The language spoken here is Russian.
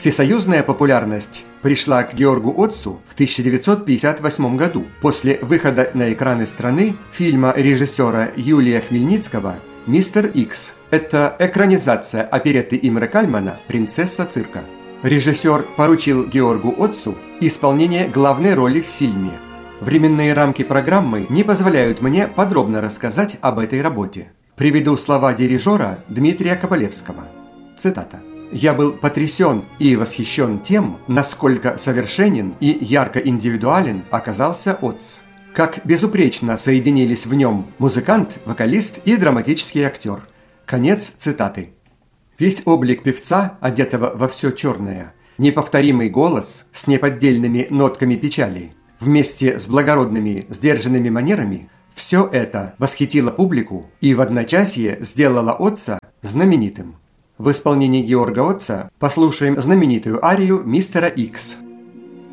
Всесоюзная популярность пришла к Георгу Отцу в 1958 году после выхода на экраны страны фильма режиссера Юлия Хмельницкого «Мистер Икс». Это экранизация оперетты Имре Кальмана «Принцесса цирка». Режиссер поручил Георгу Отцу исполнение главной роли в фильме. Временные рамки программы не позволяют мне подробно рассказать об этой работе. Приведу слова дирижера Дмитрия Кабалевского. Цитата. «Я был потрясен и восхищен тем, насколько совершенен и ярко индивидуален оказался Отц. Как безупречно соединились в нем музыкант, вокалист и драматический актер». Конец цитаты. Весь облик певца, одетого во все черное, неповторимый голос с неподдельными нотками печали, вместе с благородными, сдержанными манерами, все это восхитило публику и в одночасье сделало Отца знаменитым. В исполнении Георга Отца послушаем знаменитую арию «Мистера Икс».